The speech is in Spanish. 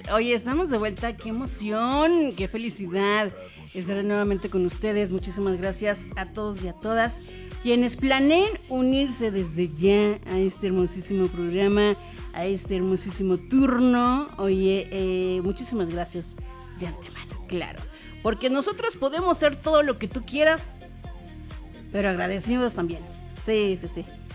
Oye, estamos de vuelta, qué emoción, qué felicidad estar nuevamente con ustedes. Muchísimas gracias a todos y a todas quienes planeen unirse desde ya a este hermosísimo programa, a este hermosísimo turno. Oye, muchísimas gracias de antemano, claro, porque nosotros podemos hacer todo lo que tú quieras, pero agradecidos también. Sí.